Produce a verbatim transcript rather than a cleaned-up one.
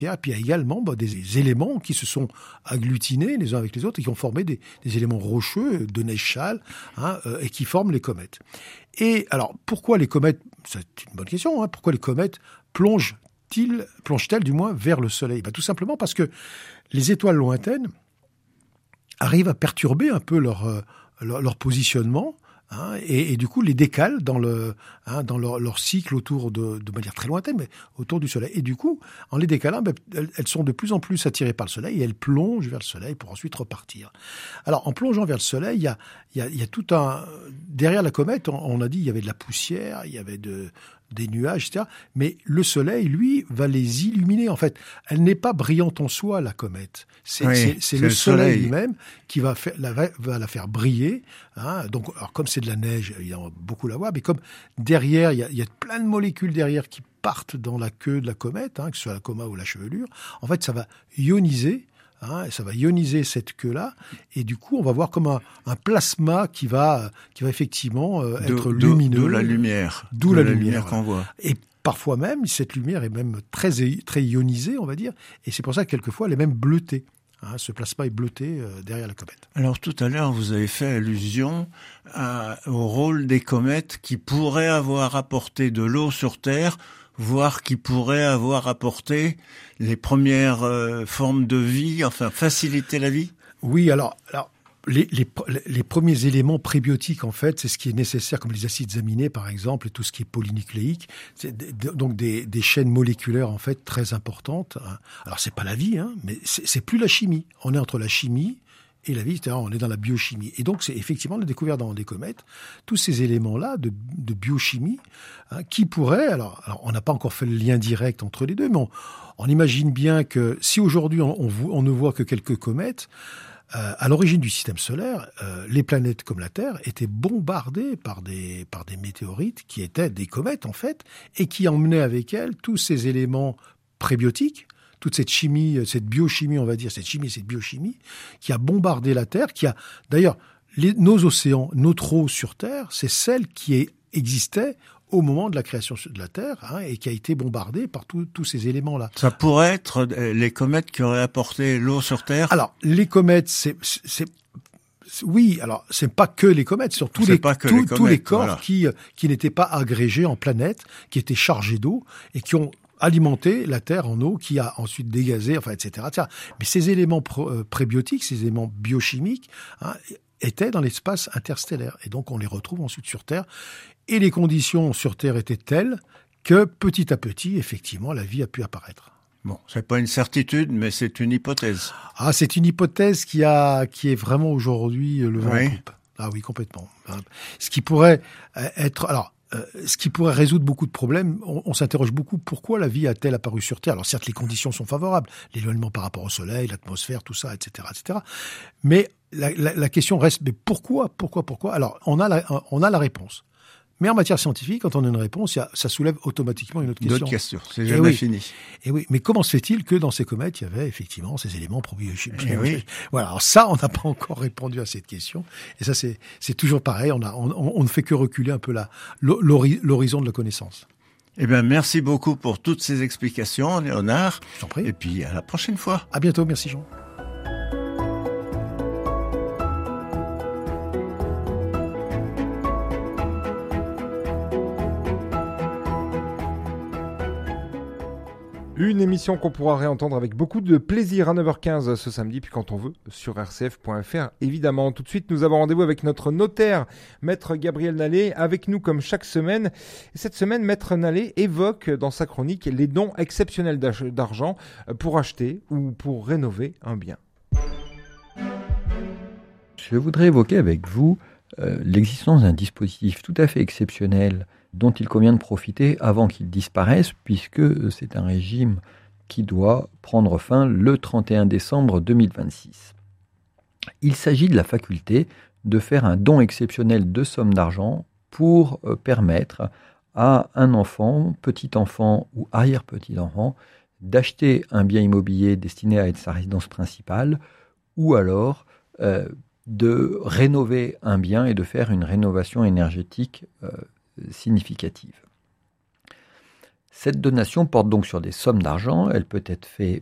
Et puis il y a également bah, des éléments qui se sont agglutinés les uns avec les autres et qui ont formé des, des éléments rocheux de neige châle hein, euh, et qui forment les comètes. Et alors, pourquoi les comètes, c'est une bonne question, hein, pourquoi les comètes plongent-ils, plongent-elles du moins vers le Soleil ? Ben, tout simplement parce que les étoiles lointaines arrivent à perturber un peu leur, euh, leur, leur positionnement hein, et, et du coup les décalent dans, le, hein, dans leur, leur cycle autour de, de manière très lointaine, mais autour du Soleil. Et du coup, en les décalant, ben, elles, elles sont de plus en plus attirées par le Soleil et elles plongent vers le Soleil pour ensuite repartir. Alors, en plongeant vers le Soleil, il y a, il y a, il y a tout un... Derrière la comète, on, on a dit il y avait de la poussière, il y avait de... des nuages, et cetera. Mais le Soleil, lui, va les illuminer. En fait, elle n'est pas brillante en soi, la comète. C'est, oui, c'est, c'est, c'est le, le Soleil, soleil lui-même qui va, faire, la, va la faire briller. Hein. Donc, alors, comme c'est de la neige, il y a beaucoup la voix, mais comme derrière, il y a, il y a plein de molécules derrière qui partent dans la queue de la comète, hein, que ce soit la coma ou la chevelure, en fait, ça va ioniser. Hein, et ça va ioniser cette queue-là, et du coup, on va voir comme un, un plasma qui va, qui va effectivement euh, être de, lumineux. D'où la lumière. D'où la, la lumière, lumière qu'on voit. Et parfois même, cette lumière est même très, très ionisée, on va dire, et c'est pour ça que quelquefois, elle est même bleutée. Hein, ce plasma est bleuté euh, derrière la comète. Alors tout à l'heure, vous avez fait allusion à, au rôle des comètes qui pourraient avoir apporté de l'eau sur Terre, voire qui pourraient avoir apporté les premières euh, formes de vie, enfin faciliter la vie. Oui, alors, alors les, les, les premiers éléments prébiotiques, en fait, c'est ce qui est nécessaire, comme les acides aminés, par exemple, et tout ce qui est polynucléique. C'est donc des, des chaînes moléculaires, en fait, très importantes. Hein. Alors, c'est pas la vie, hein, mais c'est, c'est plus la chimie. On est entre la chimie et la vie, c'est-à-dire on est dans la biochimie. Et donc, c'est effectivement la découverte dans des comètes, tous ces éléments-là de, de biochimie, hein, qui pourraient, alors, alors on n'a pas encore fait le lien direct entre les deux, mais on, on imagine bien que si aujourd'hui on, on, on ne voit que quelques comètes, euh, à l'origine du système solaire, euh, les planètes comme la Terre étaient bombardées par des, par des météorites qui étaient des comètes, en fait, et qui emmenaient avec elles tous ces éléments prébiotiques, toute cette chimie, cette biochimie, on va dire, cette chimie, cette biochimie, qui a bombardé la Terre, qui a, d'ailleurs, les, nos océans, notre eau sur Terre, c'est celle qui est, existait au moment de la création de la Terre, hein, et qui a été bombardée par tous ces éléments-là. Ça pourrait être les comètes qui auraient apporté l'eau sur Terre ? Alors, les comètes, c'est... c'est oui, alors c'est pas que les comètes, c'est tous, les, pas que tous, les comètes, tous les corps voilà. qui, qui n'étaient pas agrégés en planètes, qui étaient chargés d'eau et qui ont alimenter la Terre en eau, qui a ensuite dégazé, enfin, et cetera, et cetera. Mais ces éléments pr- prébiotiques, ces éléments biochimiques, hein, étaient dans l'espace interstellaire. Et donc, on les retrouve ensuite sur Terre. Et les conditions sur Terre étaient telles que, petit à petit, effectivement, la vie a pu apparaître. Bon, c'est pas une certitude, mais c'est une hypothèse. Ah, c'est une hypothèse qui a, qui est vraiment aujourd'hui le vent oui. en poupe. Ah oui, complètement. Ce qui pourrait être, alors, Euh, ce qui pourrait résoudre beaucoup de problèmes. On, on s'interroge beaucoup, pourquoi la vie a-t-elle apparu sur Terre ? Alors certes, les conditions sont favorables, l'éloignement par rapport au Soleil, l'atmosphère, tout ça, et cetera, et cetera. Mais la, la, la question reste, mais pourquoi, pourquoi, pourquoi ? Alors on a la, on a la réponse. Mais en matière scientifique, quand on a une réponse, ça soulève automatiquement une autre question. D'autres questions, c'est jamais oui. fini. Et oui, mais comment se fait-il que dans ces comètes, il y avait effectivement ces éléments probiochimiques ? Oui. Voilà, alors ça, on n'a pas encore répondu à cette question. Et ça, c'est, c'est toujours pareil, on, a, on, on ne fait que reculer un peu la, l'horizon de la connaissance. Eh bien, merci beaucoup pour toutes ces explications, Léonard. Je t'en prie. Et puis, à la prochaine fois. À bientôt, merci Jean. Une émission qu'on pourra réentendre avec beaucoup de plaisir à neuf heures quinze ce samedi, puis quand on veut, sur r c f point f r, évidemment. Tout de suite, nous avons rendez-vous avec notre notaire, Maître Gabriel Nallet, avec nous comme chaque semaine. Et cette semaine, Maître Nallet évoque dans sa chronique les dons exceptionnels d'argent pour acheter ou pour rénover un bien. Je voudrais évoquer avec vous euh, l'existence d'un dispositif tout à fait exceptionnel dont il convient de profiter avant qu'il disparaisse, puisque c'est un régime qui doit prendre fin le trente et un décembre deux mille vingt-six. Il s'agit de la faculté de faire un don exceptionnel de somme d'argent pour permettre à un enfant, petit enfant ou arrière-petit enfant, d'acheter un bien immobilier destiné à être sa résidence principale, ou alors euh, de rénover un bien et de faire une rénovation énergétique euh, significative. Cette donation porte donc sur des sommes d'argent. Elle peut être faite